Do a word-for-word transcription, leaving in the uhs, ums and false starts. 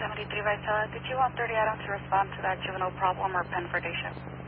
seventy-three Vicella. Did you want thirty items to respond to that juvenile problem or pen for day shift?